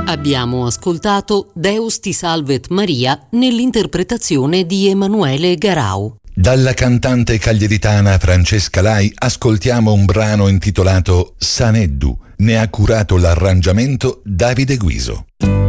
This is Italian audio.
Abbiamo ascoltato Deus ti salvet Maria nell'interpretazione di Emanuele Garau. Dalla cantante cagliaritana Francesca Lai ascoltiamo un brano intitolato Saneddu. Ne ha curato l'arrangiamento Davide Guiso.